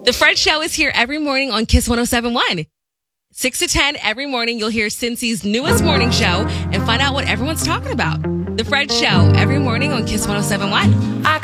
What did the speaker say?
The Fred Show is here every morning on Kiss 107.1. 6 to 10 every morning, you'll hear Cincy's newest morning show and find out what everyone's talking about. The Fred Show every morning on Kiss 107.1.